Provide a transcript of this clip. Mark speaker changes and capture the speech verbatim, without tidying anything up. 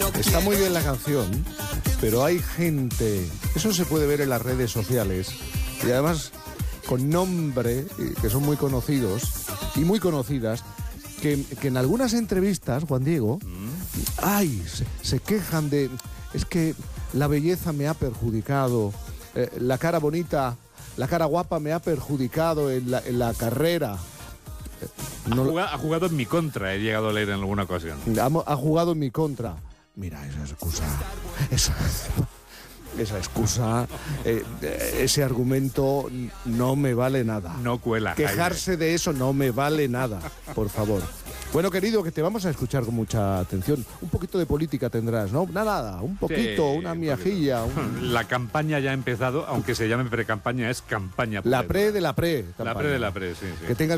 Speaker 1: Está muy bien la canción, pero hay gente, eso se puede ver en las redes sociales, y además con nombre, que son muy conocidos y muy conocidas, que, que en algunas entrevistas, Juan Diego, ay, se, se quejan de, es que la belleza me ha perjudicado, eh, la cara bonita, la cara guapa me ha perjudicado en la, en la carrera.
Speaker 2: Ha,
Speaker 1: No,
Speaker 2: jugado, ha jugado en mi contra, he llegado a leer en alguna ocasión.
Speaker 1: ha, ha jugado en mi contra. Mira, esa excusa, esa, esa excusa, eh, ese argumento no me vale nada.
Speaker 2: No cuela,
Speaker 1: Quejarse
Speaker 2: Jaime.
Speaker 1: de eso no me vale nada, por favor. Bueno, querido, que te vamos a escuchar con mucha atención. Un poquito de política tendrás, ¿no? Nada, un poquito,
Speaker 2: Sí,
Speaker 1: una
Speaker 2: un
Speaker 1: miajilla. Un...
Speaker 2: La campaña ya ha empezado, aunque se llame pre-campaña, es campaña.
Speaker 1: La pre de la pre.
Speaker 2: La pre de la pre, sí, sí.
Speaker 1: Que tengas